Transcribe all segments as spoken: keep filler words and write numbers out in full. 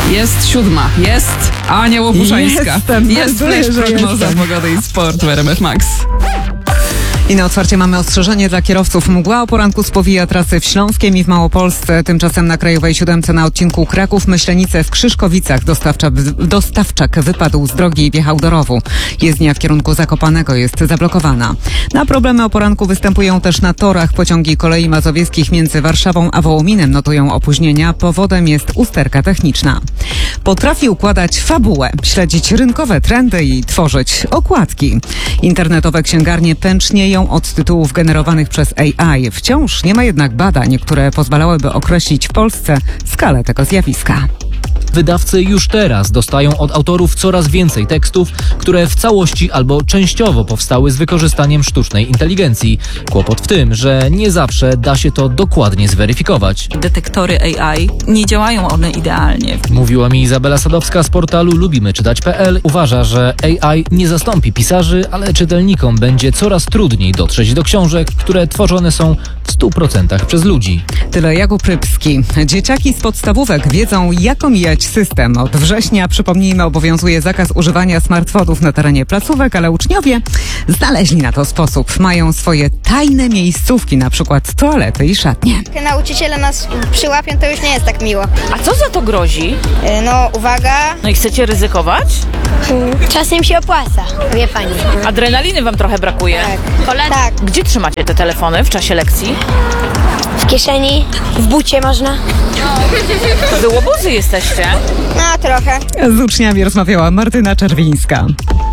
Jest siódma, jest Ania Łopuszańska. Jestem, jest flash prognoza pogody i sportu w R M F Max. I na otwarcie mamy ostrzeżenie dla kierowców. Mgła o poranku spowija trasy w Śląskiem i w Małopolsce. Tymczasem na Krajowej Siódemce na odcinku Kraków-Myślenice w Krzyszkowicach dostawcza, dostawczak wypadł z drogi i wjechał do rowu. Jezdnia w kierunku Zakopanego jest zablokowana. Na problemy o poranku występują też na torach. Pociągi kolei mazowieckich między Warszawą a Wołominem notują opóźnienia. Powodem jest usterka techniczna. Potrafi układać fabułę, śledzić rynkowe trendy i tworzyć okładki. Internetowe księgarnie pęcznieją od tytułów generowanych przez A I. Wciąż nie ma jednak badań, które pozwalałyby określić w Polsce skalę tego zjawiska. Wydawcy już teraz dostają od autorów coraz więcej tekstów, które w całości albo częściowo powstały z wykorzystaniem sztucznej inteligencji. Kłopot w tym, że nie zawsze da się to dokładnie zweryfikować. Detektory A I, nie działają one idealnie. Mówiła mi Izabela Sadowska z portalu lubimy czytać kropka p l. Uważa, że A I nie zastąpi pisarzy, ale czytelnikom będzie coraz trudniej dotrzeć do książek, które tworzone są w stu procentach przez ludzi. Tyle Jakub Rybski. Dzieciaki z podstawówek wiedzą, jak omijać system. Od września, przypomnijmy, obowiązuje zakaz używania smartfonów na terenie placówek, ale uczniowie znaleźli na to sposób. Mają swoje tajne miejscówki, na przykład toalety i szatnie. Jak nauczyciele nas przyłapią, to już nie jest tak miło. A co za to grozi? No, uwaga. No i chcecie ryzykować? Czasem się opłaca, wie pani. Adrenaliny wam trochę brakuje. Tak. Koledzy, Tak. gdzie trzymacie te telefony w czasie lekcji? W kieszeni, w bucie można. To wy łobuzy jesteście. No, trochę. Z uczniami rozmawiała Martyna Czerwińska.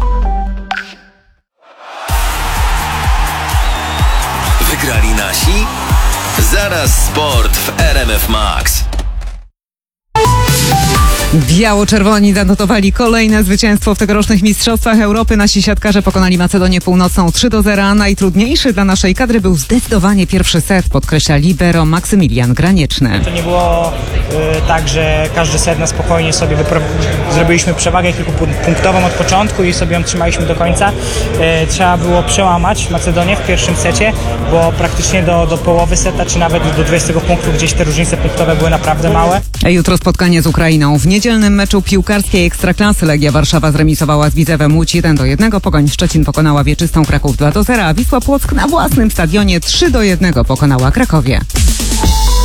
Wygrali nasi? Zaraz sport w R M F Max. Biało-czerwoni zanotowali kolejne zwycięstwo w tegorocznych Mistrzostwach Europy. Nasi siatkarze pokonali Macedonię Północną trzy do zera. Najtrudniejszy dla naszej kadry był zdecydowanie pierwszy set, podkreśla libero Maksymilian Granieczny. To nie było y, tak, że każdy set na spokojnie sobie wypro... zrobiliśmy przewagę kilkupunktową od początku i sobie ją trzymaliśmy do końca. Y, trzeba było przełamać Macedonię w pierwszym secie, bo praktycznie do, do połowy seta, czy nawet do dwudziestu punktów gdzieś te różnice punktowe były naprawdę małe. A jutro spotkanie z Ukrainą. W niedzielnym meczu piłkarskiej Ekstraklasy Legia Warszawa zremisowała z Widzewem Łódź jeden do jednego. Pogoń Szczecin pokonała Wieczystą Kraków dwa do zera, a Wisła Płock na własnym stadionie trzy do jednego pokonała Krakowie.